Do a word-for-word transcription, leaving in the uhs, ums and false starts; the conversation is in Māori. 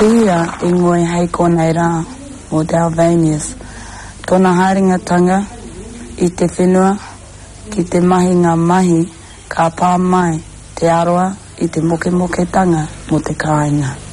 Kia I ngoi hei konei rā o te Alvanius. Tōna haringatanga I te whenua ki te mahi ngā mahi ka pā mai te aroa I te moke moke tanga mo te kāinga.